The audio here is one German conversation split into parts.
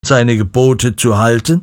seine Gebote zu halten?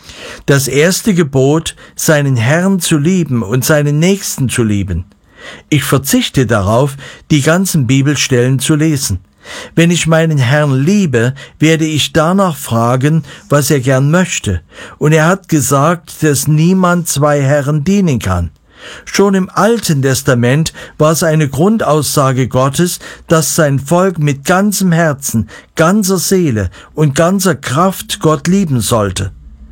Das erste Gebot, seinen Herrn zu lieben und seinen Nächsten zu lieben. Ich verzichte darauf, die ganzen Bibelstellen zu lesen. Wenn ich meinen Herrn liebe, werde ich danach fragen, was er gern möchte. Und er hat gesagt, dass niemand zwei Herren dienen kann. Schon im Alten Testament war es eine Grundaussage Gottes, dass sein Volk mit ganzem Herzen, ganzer Seele und ganzer Kraft Gott lieben sollte.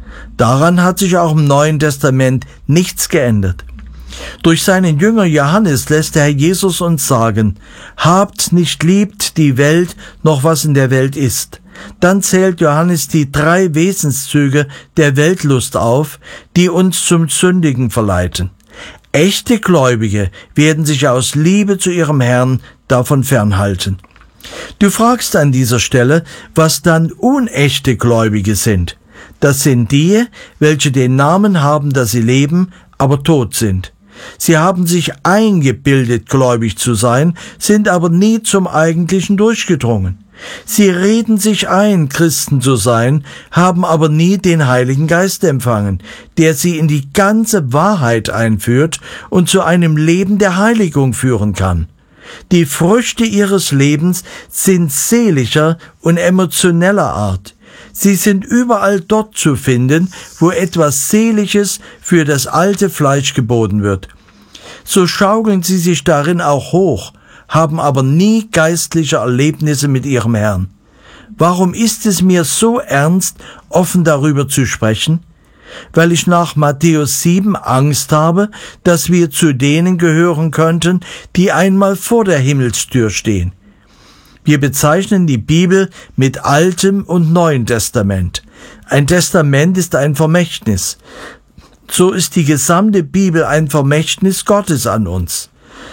Daran hat sich auch im Neuen Testament nichts geändert. Durch seinen Jünger Johannes lässt der Herr Jesus uns sagen: Habt nicht liebt die Welt, noch was in der Welt ist. Dann zählt Johannes die 3 Wesenszüge der Weltlust auf, die uns zum Sündigen verleiten. Echte Gläubige werden sich aus Liebe zu ihrem Herrn davon fernhalten. Du fragst an dieser Stelle, was dann unechte Gläubige sind. Das sind die, welche den Namen haben, dass sie leben, aber tot sind. Sie haben sich eingebildet, gläubig zu sein, sind aber nie zum Eigentlichen durchgedrungen. Sie reden sich ein, Christen zu sein, haben aber nie den Heiligen Geist empfangen, der sie in die ganze Wahrheit einführt und zu einem Leben der Heiligung führen kann. Die Früchte ihres Lebens sind seelischer und emotioneller Art. Sie sind überall dort zu finden, wo etwas Seelisches für das alte Fleisch geboten wird. So schaukeln sie sich darin auch hoch, haben aber nie geistliche Erlebnisse mit ihrem Herrn. Warum ist es mir so ernst, offen darüber zu sprechen? Weil ich nach Matthäus 7 Angst habe, dass wir zu denen gehören könnten, die einmal vor der Himmelstür stehen. Wir bezeichnen die Bibel mit Altem und Neuen Testament. Ein Testament ist ein Vermächtnis. So ist die gesamte Bibel ein Vermächtnis Gottes an uns.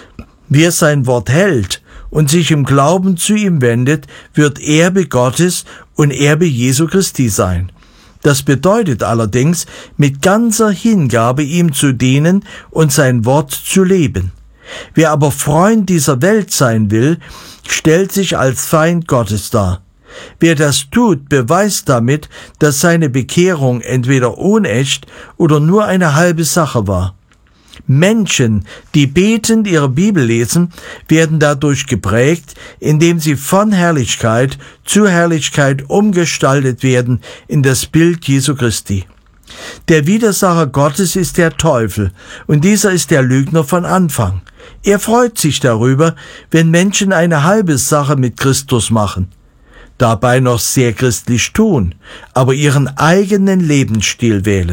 Wer sein Wort hält und sich im Glauben zu ihm wendet, wird Erbe Gottes und Erbe Jesu Christi sein. Das bedeutet allerdings, mit ganzer Hingabe ihm zu dienen und sein Wort zu leben. Wer aber Freund dieser Welt sein will, stellt sich als Feind Gottes dar. Wer das tut, beweist damit, dass seine Bekehrung entweder unecht oder nur eine halbe Sache war. Menschen, die betend ihre Bibel lesen, werden dadurch geprägt, indem sie von Herrlichkeit zu Herrlichkeit umgestaltet werden in das Bild Jesu Christi. Der Widersacher Gottes ist der Teufel, und dieser ist der Lügner von Anfang. Er freut sich darüber, wenn Menschen eine halbe Sache mit Christus machen, dabei noch sehr christlich tun, aber ihren eigenen Lebensstil wählen.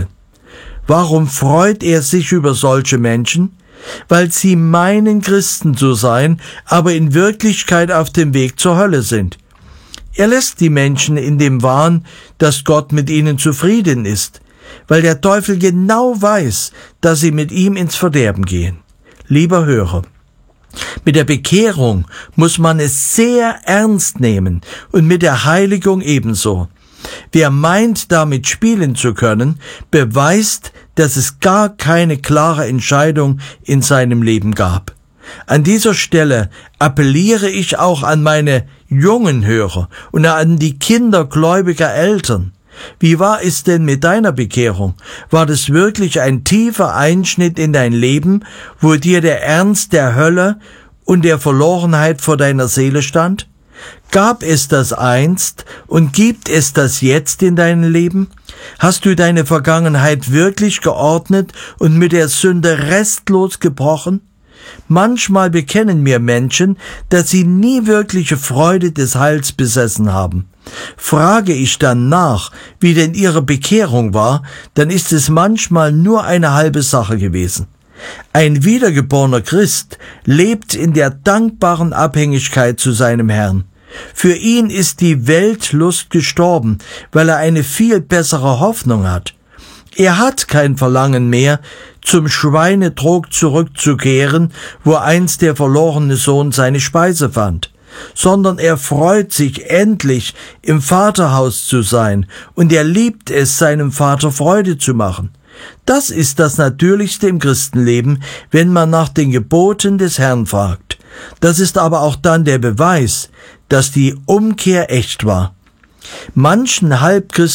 Warum freut er sich über solche Menschen? Weil sie meinen, Christen zu sein, aber in Wirklichkeit auf dem Weg zur Hölle sind. Er lässt die Menschen in dem Wahn, dass Gott mit ihnen zufrieden ist, weil der Teufel genau weiß, dass sie mit ihm ins Verderben gehen. Lieber Hörer, mit der Bekehrung muss man es sehr ernst nehmen und mit der Heiligung ebenso. Wer meint, damit spielen zu können, beweist, dass es gar keine klare Entscheidung in seinem Leben gab. An dieser Stelle appelliere ich auch an meine jungen Hörer und an die Kinder gläubiger Eltern. Wie war es denn mit deiner Bekehrung? War das wirklich ein tiefer Einschnitt in dein Leben, wo dir der Ernst der Hölle und der Verlorenheit vor deiner Seele stand? Gab es das einst und gibt es das jetzt in deinem Leben? Hast du deine Vergangenheit wirklich geordnet und mit der Sünde restlos gebrochen? Manchmal bekennen mir Menschen, dass sie nie wirkliche Freude des Heils besessen haben. Frage ich dann nach, wie denn ihre Bekehrung war, dann ist es manchmal nur eine halbe Sache gewesen. Ein wiedergeborener Christ lebt in der dankbaren Abhängigkeit zu seinem Herrn. Für ihn ist die Weltlust gestorben, weil er eine viel bessere Hoffnung hat. Er hat kein Verlangen mehr, zum Schweinetrog zurückzukehren, wo einst der verlorene Sohn seine Speise fand, sondern er freut sich endlich, im Vaterhaus zu sein, und er liebt es, seinem Vater Freude zu machen. Das ist das Natürlichste im Christenleben, wenn man nach den Geboten des Herrn fragt. Das ist aber auch dann der Beweis, dass die Umkehr echt war. Manchen Halbchristen